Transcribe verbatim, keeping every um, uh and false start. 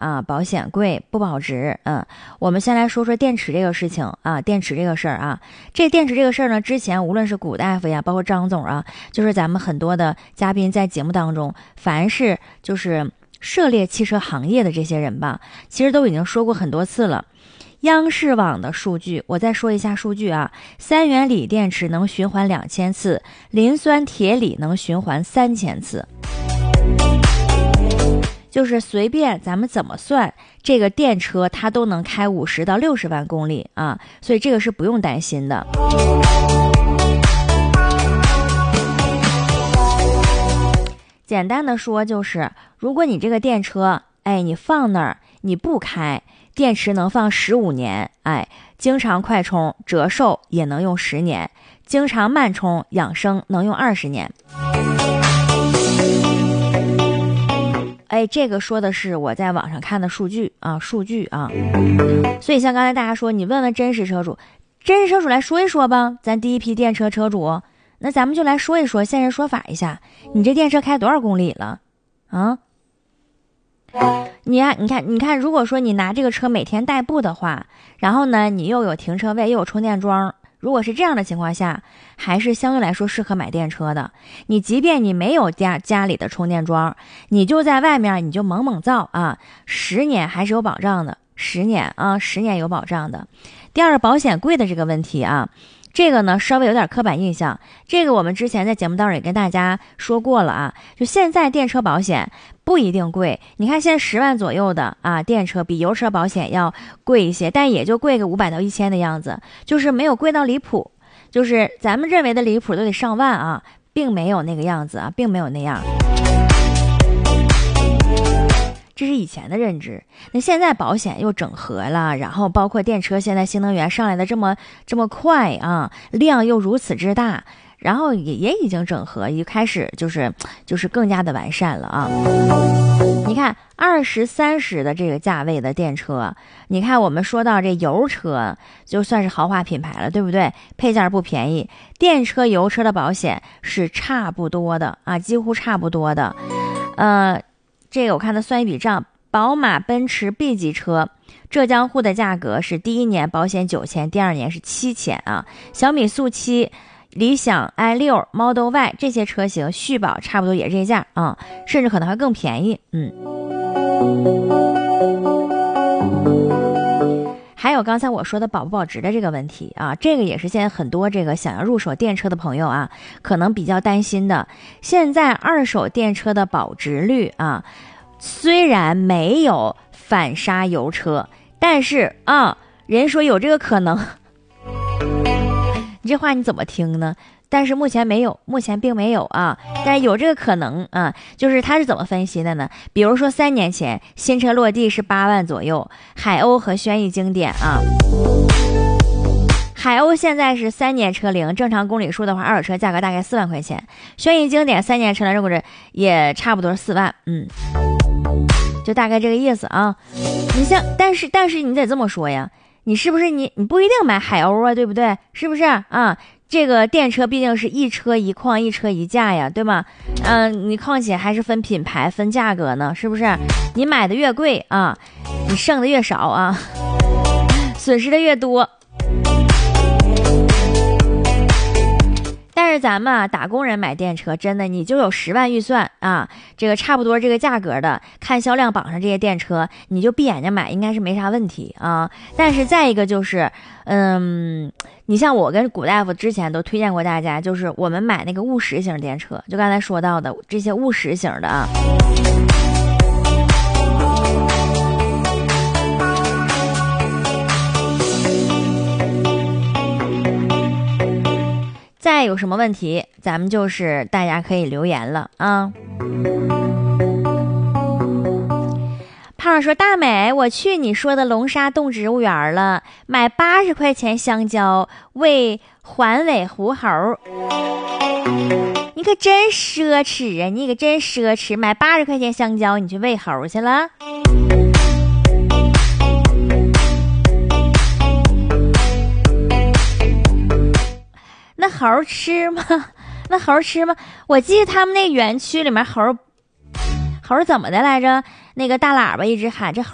啊，保险贵不保值。嗯，我们先来说说电池这个事情啊，电池这个事儿啊，这电池这个事儿呢，之前无论是古大夫呀，包括张总啊，就是咱们很多的嘉宾在节目当中，凡是就是涉猎汽车行业的这些人吧，其实都已经说过很多次了。央视网的数据，我再说一下数据啊，三元锂电池能循环两千次，磷酸铁锂能循环三千次。就是随便咱们怎么算，这个电车它都能开五十到六十万公里啊，所以这个是不用担心的。简单的说就是，如果你这个电车，哎，你放那儿你不开，电池能放十五年，哎，经常快充折寿也能用十年，经常慢充养生能用二十年。哎，这个说的是我在网上看的数据啊，数据啊。所以像刚才大家说，你问问真实车主，真实车主来说一说吧，咱第一批电车车主，那咱们就来说一说，现身说法一下，你这电车开多少公里了啊？你啊，你看，你看，如果说你拿这个车每天代步的话，然后呢，你又有停车位，又有充电桩，如果是这样的情况下，还是相对来说适合买电车的。你即便你没有家家里的充电桩，你就在外面你就猛猛造啊，十年还是有保障的，十年啊，十年有保障的。第二，保险贵的这个问题啊。这个呢稍微有点刻板印象，这个我们之前在节目当中也跟大家说过了啊，就现在电车保险不一定贵，你看现在十万左右的啊电车比油车保险要贵一些，但也就贵个五百到一千的样子，就是没有贵到离谱，就是咱们认为的离谱都得上万啊，并没有那个样子啊，并没有那样。这是以前的认知，那现在保险又整合了，然后包括电车现在新能源上来的这么这么快啊，量又如此之大，然后也也已经整合，一开始就是就是更加的完善了啊。你看二十三十的这个价位的电车，你看我们说到这油车就算是豪华品牌了，对不对？配件不便宜，电车油车的保险是差不多的啊，几乎差不多的。呃这个我看他算一笔账，宝马奔驰 B 级车浙江沪的价格是第一年保险九千，第二年是七千啊。小米速七、理想 i 六、Model Y 这些车型续保差不多也是这价啊，甚至可能还更便宜。嗯，还有刚才我说的保不保值的这个问题啊，这个也是现在很多这个想要入手电车的朋友啊，可能比较担心的。现在二手电车的保值率啊，虽然没有反杀油车，但是啊，人说有这个可能。你这话你怎么听呢？但是目前没有，目前并没有啊，但有这个可能啊，就是他是怎么分析的呢？比如说三年前新车落地是八万左右，海鸥和轩逸经典啊，海鸥现在是三年车龄，正常公里数的话，二手车价格大概四万块钱，轩逸经典三年车龄，这也差不多四万，嗯，就大概这个意思啊。你像，但是但是你得这么说呀，你是不是你你不一定买海鸥啊，对不对？是不是啊？这个电车毕竟是一车一况一车一价呀，对吗？嗯、呃，你况且还是分品牌分价格呢，是不是？你买的越贵啊，你剩的越少啊，损失的越多。但是咱们啊，打工人买电车，真的你就有十万预算啊，这个差不多这个价格的，看销量榜上这些电车，你就闭眼睛买，应该是没啥问题啊。但是再一个就是，嗯，你像我跟古大夫之前都推荐过大家，就是我们买那个务实型电车，就刚才说到的这些务实型的啊。再有什么问题，咱们就是大家可以留言了啊。胖说大美，我去你说的龙沙动植物园了，买八十块钱香蕉喂环尾狐猴，你可真奢侈啊！你可真奢侈，买八十块钱香蕉你去喂猴去了。那猴吃吗？那猴吃吗？我记得他们那园区里面猴猴怎么的来着？那个大喇叭一直喊，这猴